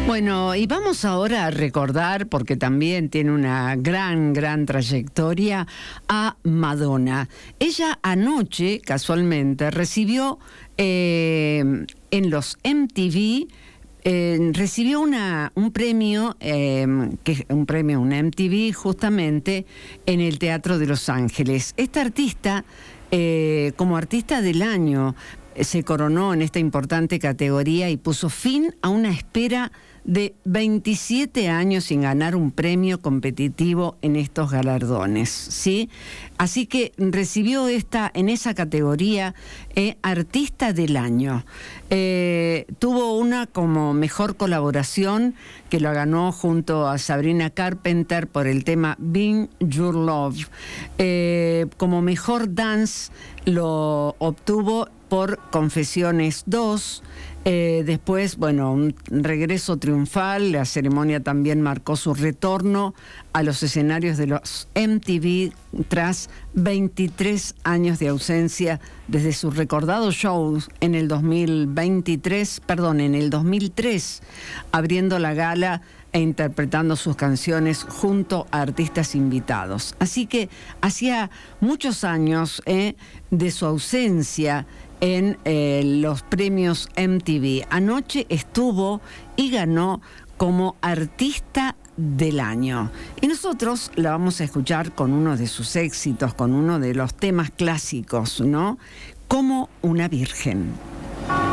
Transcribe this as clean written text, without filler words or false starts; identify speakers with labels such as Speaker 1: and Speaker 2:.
Speaker 1: Bueno, y vamos ahora a recordar, porque también tiene una gran trayectoria, a Madonna. Ella anoche, casualmente, recibió en los MTV, recibió un premio, una MTV justamente en el Teatro de Los Ángeles. Esta artista, como artista del año, se coronó en esta importante categoría y puso fin a una espera de 27 años sin ganar un premio competitivo en estos galardones, ¿sí? Así que recibió en esa categoría Artista del Año. Tuvo una como mejor colaboración que la ganó junto a Sabrina Carpenter por el tema Been Your Love. Como mejor dance lo obtuvo por Confesiones 2. Después, bueno, un regreso triunfal. La ceremonia también marcó su retorno a los escenarios de los MTV tras 23 años de ausencia desde sus recordados shows en el 2003, abriendo la gala e interpretando sus canciones junto a artistas invitados. Así que hacía muchos años de su ausencia en los premios MTV. Anoche estuvo y ganó como Artista del Año. Y nosotros la vamos a escuchar con uno de sus éxitos, con uno de los temas clásicos, ¿no? Como una virgen.